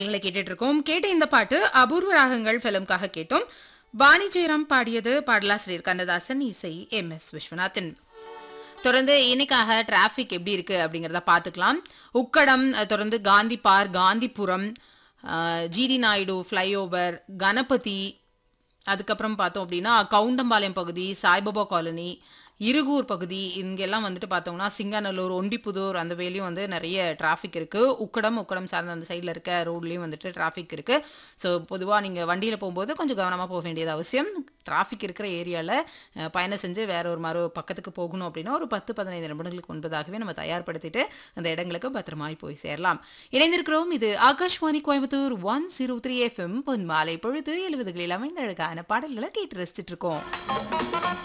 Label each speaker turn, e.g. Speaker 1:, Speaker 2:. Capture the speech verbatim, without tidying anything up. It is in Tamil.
Speaker 1: எங்களை கேட்டுட்டு இருக்கோம். கேட்ட இந்த பாட்டு அபூர்வ ராகங்கள் ஃபிலிம்காக கேட்டோம். வாணி ஜெயராம் பாடியது. பாடலாசிரியர் கண்ணதாசன், இசை எம் எஸ் விஸ்வநாதன். தொடர்ந்து இன்னைக்காக டிராஃபிக் எப்படி இருக்கு அப்படிங்கிறத பார்த்துக்கலாம். உக்கடம், தொடர்ந்து Gandhi park, Gandhipuram, GT Naidu flyover, Ganapathi, அதுக்கப்புறம் பார்த்தோம் அப்படின்னா கவுண்டம்பாளையம் பகுதி, சாய்பாபா காலனி, இருகூர் பகுதி, இங்கெல்லாம் வந்துட்டு பார்த்தோம்னா சிங்காநல்லூர், ஒண்டிப்புதூர் அந்த வேலையும் வந்து நிறைய டிராஃபிக் இருக்குது. உக்கடம் உக்கடம் சார்ந்த அந்த சைடில் இருக்க ரோட்லேயும் வந்துட்டு டிராஃபிக் இருக்குது. ஸோ பொதுவாக நீங்கள் வண்டியில் போகும்போது கொஞ்சம் கவனமாக போக வேண்டியது அவசியம். டிராஃபிக் இருக்கிற ஏரியாவில் பயணம் செஞ்சு வேற ஒரு மறு பக்கத்துக்கு போகணும் அப்படின்னா ஒரு பத்து பதினைந்து நிமிடங்களுக்கு முன்பதாகவே நம்ம தயார்படுத்திட்டு அந்த இடங்களுக்கு பத்திரமாய் போய் சேரலாம். இணைந்திருக்கிறோம். இது Akashvani Coimbatore one zero three FM. பொன் மாலை பொழுது எழுபதுகளில் அமைந்த அழகான பாடல்களை கேட்டு ரசிச்சுட்டு இருக்கோம்.